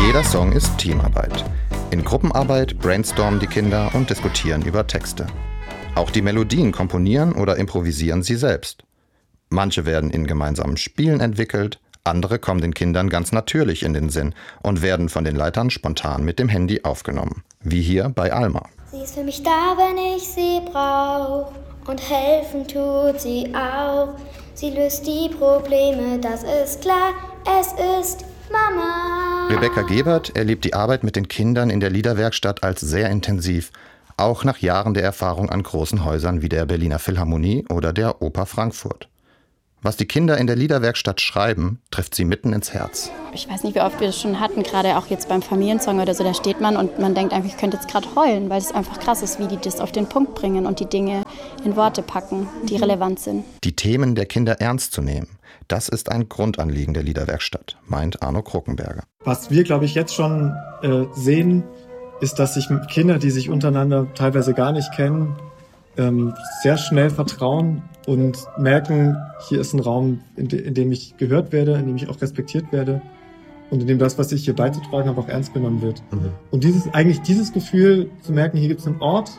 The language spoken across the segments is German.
Jeder Song ist Teamarbeit. In Gruppenarbeit brainstormen die Kinder und diskutieren über Texte. Auch die Melodien komponieren oder improvisieren sie selbst. Manche werden in gemeinsamen Spielen entwickelt, andere kommen den Kindern ganz natürlich in den Sinn und werden von den Leitern spontan mit dem Handy aufgenommen. Wie hier bei Alma. Sie ist für mich da, wenn ich sie brauche, und helfen tut sie auch. Sie löst die Probleme, das ist klar, es ist Mama. Rebecca Gebert erlebt die Arbeit mit den Kindern in der Liederwerkstatt als sehr intensiv, auch nach Jahren der Erfahrung an großen Häusern wie der Berliner Philharmonie oder der Oper Frankfurt. Was die Kinder in der Liederwerkstatt schreiben, trifft sie mitten ins Herz. Ich weiß nicht, wie oft wir das schon hatten, gerade auch jetzt beim Familiensong oder so, da steht man und man denkt einfach, ich könnte jetzt gerade heulen, weil es einfach krass ist, wie die das auf den Punkt bringen und die Dinge in Worte packen, die relevant sind. Die Themen der Kinder ernst zu nehmen, das ist ein Grundanliegen der Liederwerkstatt, meint Arno Kruckenberger. Was wir, glaube ich, jetzt schon sehen, ist, dass sich Kinder, die sich untereinander teilweise gar nicht kennen, sehr schnell vertrauen und merken, hier ist ein Raum, in dem ich gehört werde, in dem ich auch respektiert werde und in dem das, was ich hier beizutragen habe, auch ernst genommen wird. Mhm. Und dieses Gefühl zu merken, hier gibt es einen Ort,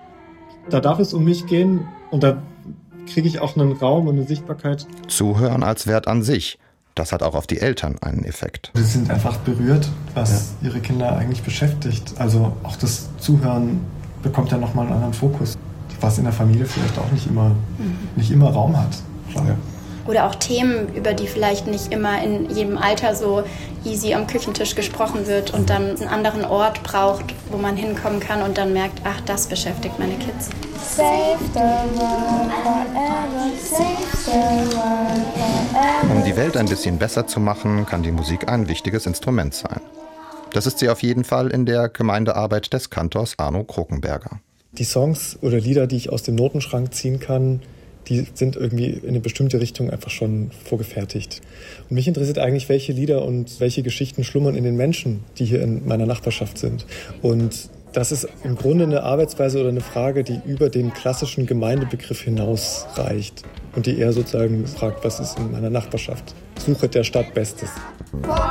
da darf es um mich gehen und da kriege ich auch einen Raum und eine Sichtbarkeit. Zuhören als Wert an sich, das hat auch auf die Eltern einen Effekt. Sie sind einfach berührt, was ihre Kinder eigentlich beschäftigt. Also auch das Zuhören bekommt ja nochmal einen anderen Fokus, was in der Familie vielleicht auch nicht immer Raum hat. Ja. Oder auch Themen, über die vielleicht nicht immer in jedem Alter so easy am Küchentisch gesprochen wird und dann einen anderen Ort braucht, wo man hinkommen kann und dann merkt, ach, das beschäftigt meine Kids. Save the world forever, save the world forever. Um die Welt ein bisschen besser zu machen, kann die Musik ein wichtiges Instrument sein. Das ist sie auf jeden Fall in der Gemeindearbeit des Kantors Arno Kruckenberger. Die Songs oder Lieder, die ich aus dem Notenschrank ziehen kann, die sind irgendwie in eine bestimmte Richtung einfach schon vorgefertigt. Und mich interessiert eigentlich, welche Lieder und welche Geschichten schlummern in den Menschen, die hier in meiner Nachbarschaft sind. Und das ist im Grunde eine Arbeitsweise oder eine Frage, die über den klassischen Gemeindebegriff hinausreicht und die eher sozusagen fragt, was ist in meiner Nachbarschaft? Suche der Stadt Bestes.